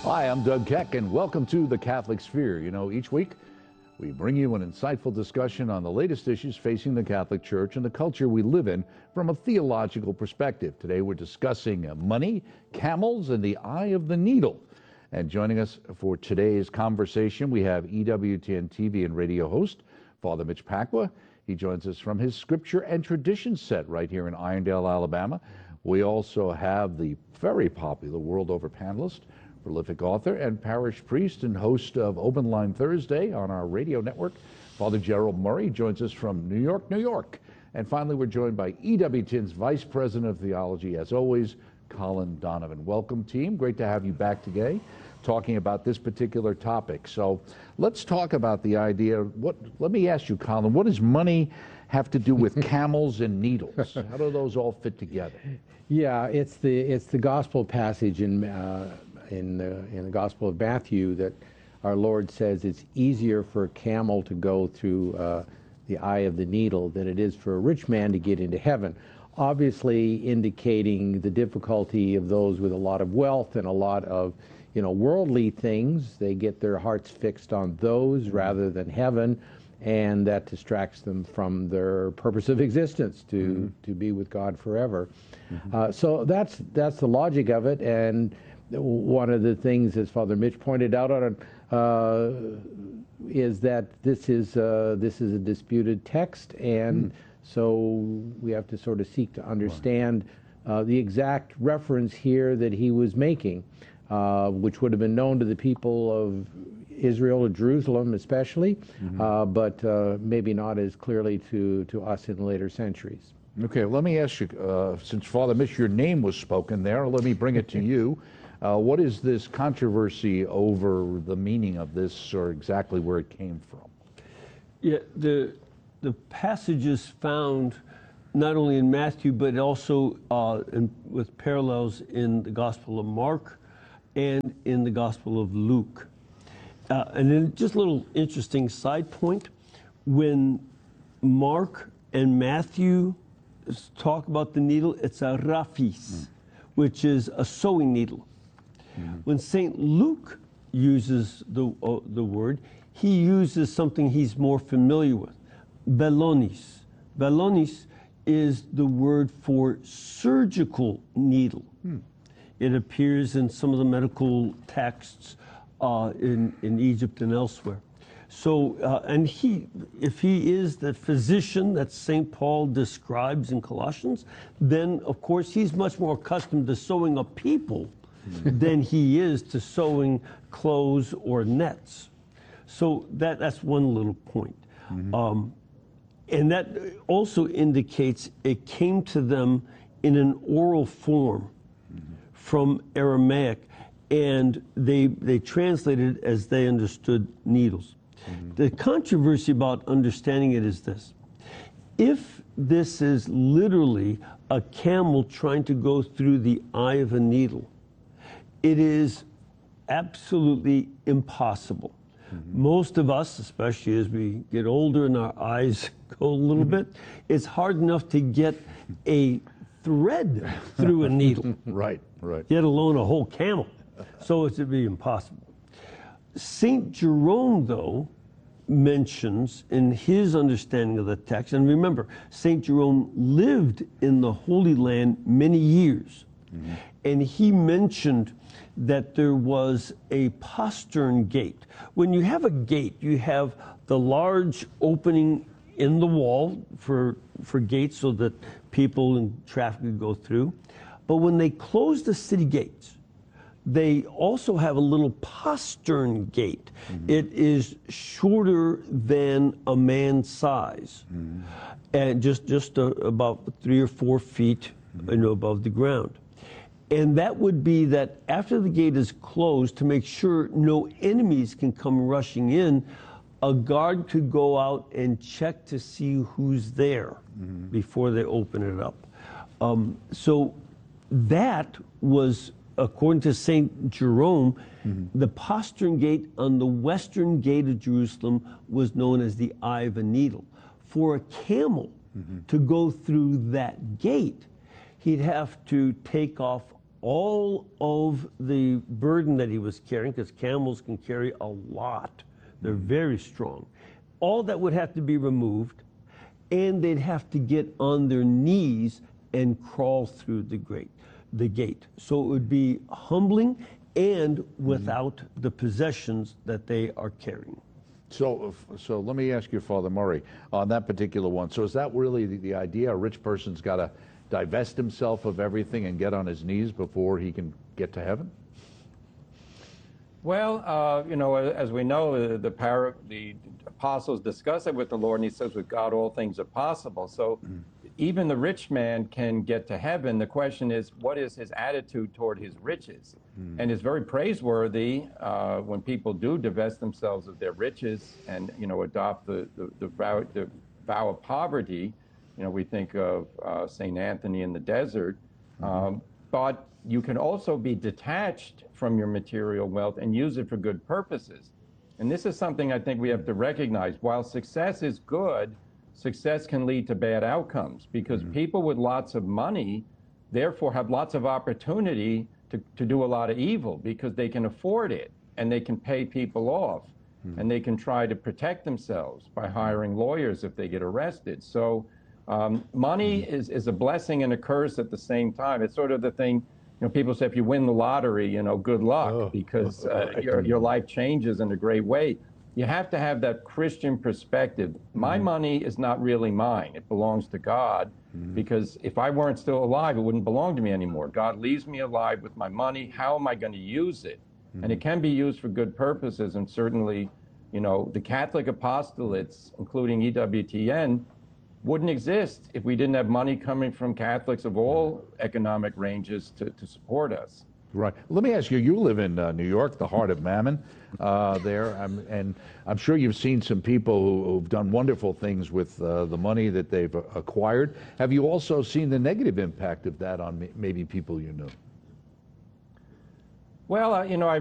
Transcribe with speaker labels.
Speaker 1: Hi, I'm Doug Keck, and welcome to The Catholic Sphere. You know, each week we bring you an insightful discussion on the latest issues facing the Catholic Church and the culture we live in from a theological perspective. Today we're discussing money, camels, and the eye of the needle. And joining us for today's conversation, we have EWTN TV and radio host, Father Mitch Pacwa. He joins us from his Scripture and Tradition set right here in Irondale, Alabama. We also have the very popular World Over panelist, prolific author and parish priest and host of Open Line Thursday on our radio network, Father Gerald Murray joins us from New York, New York. And finally, we're joined by EWTN's Vice President of Theology, as always, Colin Donovan. Welcome, team. Great to have you back today talking about this particular topic. So let's talk about the idea. Let me ask you, Colin, what does money have to do with camels and needles? How do those all fit together?
Speaker 2: Yeah, it's the gospel passage in the Gospel of Matthew that our Lord says it's easier for a camel to go through the eye of the needle than it is for a rich man to get into heaven. Obviously indicating the difficulty of those with a lot of wealth and a lot of worldly things. They get their hearts fixed on those rather than heaven, and that distracts them from their purpose of existence to be with God forever. So that's the logic of it. And one of the things, as Father Mitch pointed out is that this is a disputed text, and so we have to sort of seek to understand the exact reference here that he was making, which would have been known to the people of Israel, Jerusalem especially, but maybe not as clearly to us in later centuries.
Speaker 1: Okay, let me ask you, since Father Mitch, your name was spoken there, let me bring it to you. What is this controversy over the meaning of this, or exactly where it came from?
Speaker 3: Yeah, the passages found not only in Matthew, but also with parallels in the Gospel of Mark and in the Gospel of Luke. And then just a little interesting side point, when Mark and Matthew talk about the needle, it's a raphis, which is a sewing needle. When St. Luke uses the word, he uses something he's more familiar with, belonis. Belonis is the word for surgical needle. It appears in some of the medical texts in Egypt and elsewhere. So, and if he is the physician that St. Paul describes in Colossians, then of course he's much more accustomed to sewing up people than he is to sewing clothes or nets. So that's one little point. And that also indicates it came to them in an oral form from Aramaic, and they translated as they understood needles. The controversy about understanding it is this. If this is literally a camel trying to go through the eye of a needle, it is absolutely impossible. Most of us, especially as we get older and our eyes go a little bit, it's hard enough to get a thread through a needle.
Speaker 1: Right.
Speaker 3: Let alone a whole camel. So it would be impossible. St. Jerome, though, mentions in his understanding of the text, and remember, St. Jerome lived in the Holy Land many years, and he mentioned that there was a postern gate. When you have a gate, you have the large opening in the wall for gates so that people and traffic could go through. But when they close the city gates, they also have a little postern gate. It is shorter than a man's size, and just about 3 or 4 feet above the ground. And that would be that after the gate is closed, to make sure no enemies can come rushing in, a guard could go out and check to see who's there before they open it up. So that was, according to St. Jerome, the postern gate on the western gate of Jerusalem was known as the eye of a needle. For a camel to go through that gate, he'd have to take off all of the burden that he was carrying, because camels can carry a lot. They're very strong. All that would have to be removed, and they'd have to get on their knees and crawl through the gate. So it would be humbling and without the possessions that they are carrying.
Speaker 1: So let me ask you, Father Murray, on that particular one. So is that really the idea? A rich person's got to divest himself of everything and get on his knees before he can get to heaven?
Speaker 4: Well, as we know, the apostles discuss it with the Lord, and he says, with God, all things are possible. So even the rich man can get to heaven. The question is, what is his attitude toward his riches? And it's very praiseworthy when people do divest themselves of their riches and, adopt the vow of poverty. We think of St. Anthony in the desert. But you can also be detached from your material wealth and use it for good purposes. And this is something I think we have to recognize. While success is good, success can lead to bad outcomes, because people with lots of money therefore have lots of opportunity to do a lot of evil, because they can afford it and they can pay people off and they can try to protect themselves by hiring lawyers if they get arrested. So money is a blessing and a curse at the same time. It's sort of the thing, people say, if you win the lottery, good luck, because your life changes in a great way. You have to have that Christian perspective. My money is not really mine. It belongs to God, because if I weren't still alive, it wouldn't belong to me anymore. God leaves me alive with my money. How am I going to use it? And it can be used for good purposes. And certainly, the Catholic apostolates, including EWTN, wouldn't exist if we didn't have money coming from Catholics of all economic ranges to support us.
Speaker 1: Right. Let me ask you, you live in New York, the heart of Mammon there, and I'm sure you've seen some people who've done wonderful things with the money that they've acquired. Have you also seen the negative impact of that on maybe people you know?
Speaker 4: Well, I